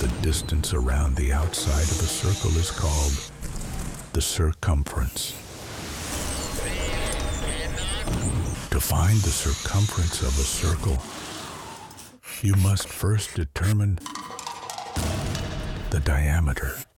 The distance around the outside of a circle is called the circumference. To find the circumference of a circle, you must first determine the diameter.